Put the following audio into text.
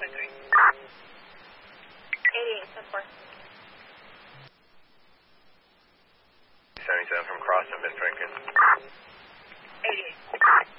88, 10-4. 77 from Cross and Mid Franklin. 88.